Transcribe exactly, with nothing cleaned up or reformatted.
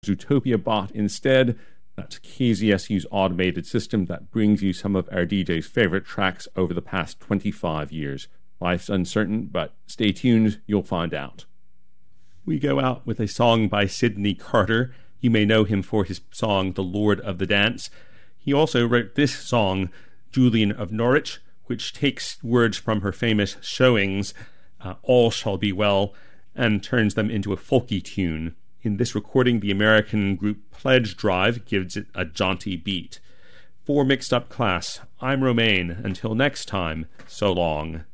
Zootopia Bot instead. That's K Z S U's automated system that brings you some of our D J's favorite tracks over the past twenty-five years. Life's uncertain, but stay tuned, you'll find out. We go out with a song by Sidney Carter. You may know him for his song The Lord of the Dance. He also wrote this song, Julian of Norwich, which takes words from her famous showings, uh, All Shall Be Well, and turns them into a folky tune. In this recording, the American group Pledge Drive gives it a jaunty beat. For Mixed Up Class, I'm Romaine. Until next time, so long.